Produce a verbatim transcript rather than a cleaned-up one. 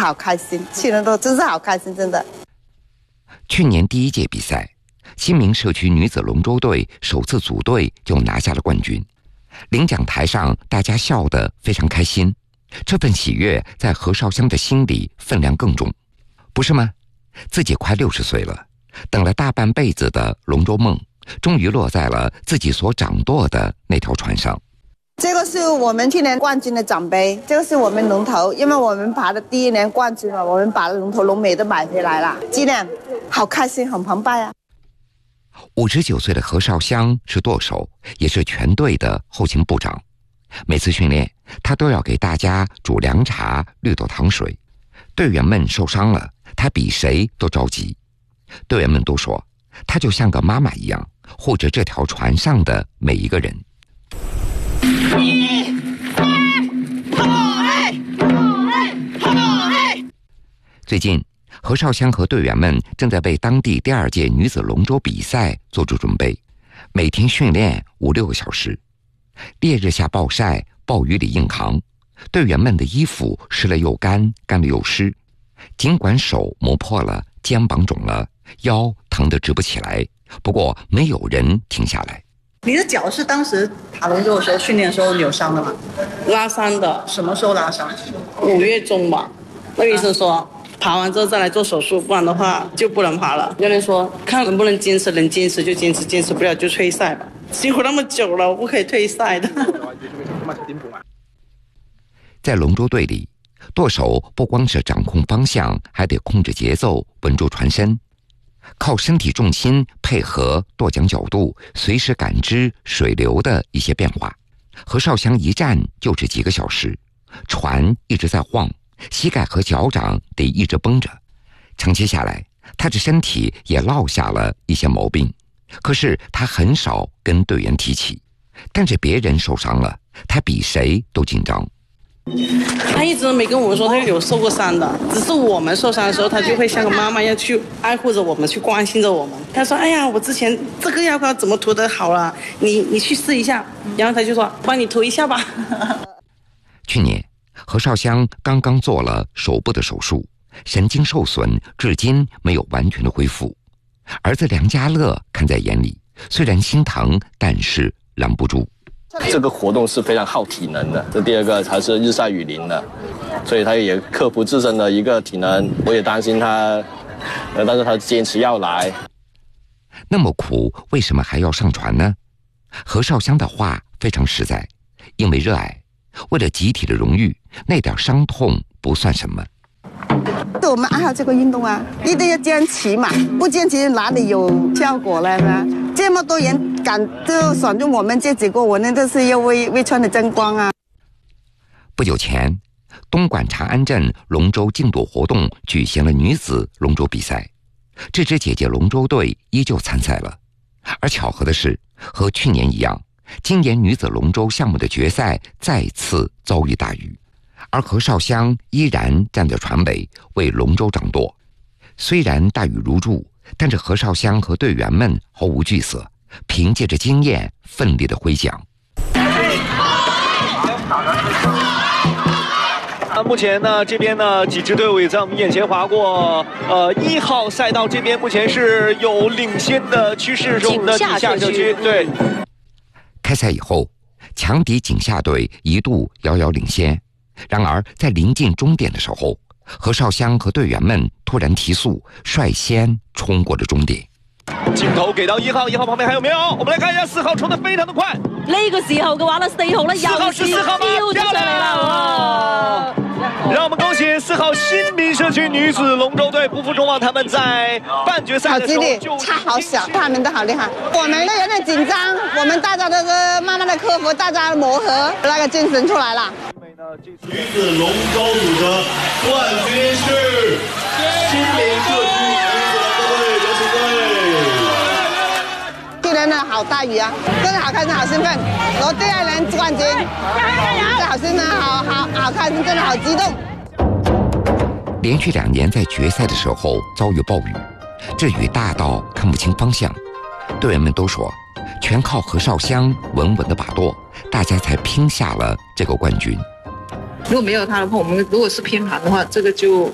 好开心，去年都真是好开心，真的。 去年第一届比赛，新民社区女子龙舟队首次组队就拿下了冠军。领奖台上，大家笑得非常开心，这份喜悦在何绍香的心里分量更重，不是吗？自己快六十岁了，等了大半辈子的龙舟梦，终于落在了自己所掌舵的那条船上。 这个是我们去年冠军的奖杯，这个是我们龙头，因为我们爬的第一年冠军了，我们把龙头龙尾都买回来了，纪念，好开心，很澎湃啊！ 五十九岁的何绍香是舵手，也是全队的后勤部长。每次训练，他都要给大家煮凉茶、绿豆汤水。队员们受伤了，他比谁都着急。队员们都说，他就像个妈妈一样，护着这条船上的每一个人。一、二、好！最近，何绍香和队员们正在为当地第二届女子龙舟比赛做出准备，每天训练五六个小时，烈日下暴晒，暴雨里硬扛，队员们的衣服湿了又干，干了又湿。尽管手磨破了，肩膀肿了，腰疼得直不起来，不过没有人停下来。 你的脚是当时爬龙舟的时候训练的时候扭伤的吗？ 拉伤的。 什么时候拉伤？ 五月中吧。那个医生说，爬完之后再来做手术，不然的话就不能爬了。教练说，看能不能坚持，能坚持就坚持，坚持不了就退赛吧。辛苦那么久了，我不可以退赛的。 在龙舟队里，舵手不光是掌控方向，还得控制节奏，稳住船身。靠身体重心配合舵桨角度，随时感知水流的一些变化。何绍香一站就是几个小时，船一直在晃，膝盖和脚掌得一直绷着。长期下来，他的身体也落下了一些毛病，可是他很少跟队员提起。但是别人受伤了，他比谁都紧张。 他一直都没跟我们说他有受过伤的，只是我们受伤的时候，他就会像个妈妈一样去爱护着我们，去关心着我们。他说：“哎呀，我之前这个药膏怎么涂得好了？你你去试一下。”然后他就说：“帮你涂一下吧。” 去年，何绍香刚刚做了手部的手术，神经受损，至今没有完全的恢复。儿子梁家乐看在眼里，虽然心疼，但是拦不住。 这个活动是非常耗体能的，这第二个还是日晒雨淋的，所以他也克服自身的一个体能。我也担心他，呃，但是他坚持要来。 那么苦，为什么还要上船呢？何绍香的话非常实在，因为热爱，为了集体的荣誉，那点伤痛不算什么。 对我们爱好这个运动啊，一定要坚持嘛，不坚持哪里有效果了呢？这么多人敢就选中我们这几个，我们都是要为为村的争光啊！ 不久前，东莞长安镇龙舟竞渡活动举行了女子龙舟比赛，这支姐姐龙舟队依旧参赛了。而巧合的是，和去年一样，今年女子龙舟项目的决赛再次遭遇大雨，而何绍香依然站在船尾为龙舟掌舵。虽然大雨如注，但是何绍香和队员们毫无惧色，凭借着经验奋力的挥桨。 啊，目前呢，这边呢几支队伍也在我们眼前划过。呃，一号赛道这边目前是有领先的趋势，是我们的井下社区。对。 开赛以后，强敌井下队一度遥遥领先，然而在临近终点的时候，何绍香和隊員們突然提速，率先衝過了終點。 鏡頭給到一號，一號旁邊還有沒有？我們來看一下四號衝得非常的快。 呢個時候嘅話呢，四號呢又是飆咗上嚟啦！ 讓我們恭喜四號新民社區女子龍舟隊不負眾望，他們在半決賽的時候就差好小，他們都好厲害。我們都有點緊張，我們大家都是慢慢的克服，大家磨合，那個精神出來了。 女子龍舟組的冠軍是新民社區女子龍舟隊，有請各位。 去年的好大雨啊，真的好開心，好興奮，攞第二年冠軍，真的好興奮，好好好開心，真的好激動。 連續兩年在決賽的時候遭遇暴雨，這雨大到看不清方向，隊員們都說全靠何紹香穩穩的把舵，大家才拼下了這個冠軍。 如果沒有他的話，我們如果是偏航的話，這個就